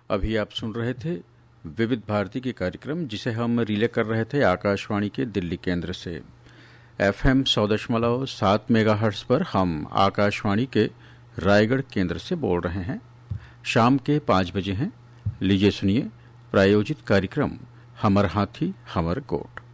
अभी आप सुन रहे थे विविध भारती के कार्यक्रम, जिसे हम रिले कर रहे थे आकाशवाणी के दिल्ली केंद्र से। FM 100.7 मेगाहर्ट्ज पर हम आकाशवाणी के रायगढ़ केंद्र से बोल रहे हैं। शाम के 5 बजे हैं। लीजिए सुनिए प्रायोजित कार्यक्रम हमर हाथी हमर गोठ।